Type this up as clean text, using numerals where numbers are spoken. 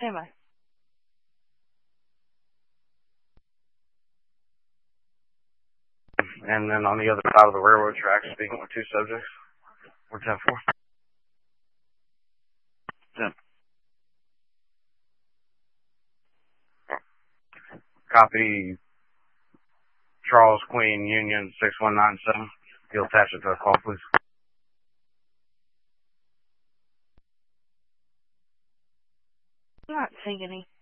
Stand by. And then on the other side of the railroad tracks, speaking with two subjects. What's that for? 10. Copy Charles Queen Union 6197. You'll attach it to the call, please. I'm not seeing any.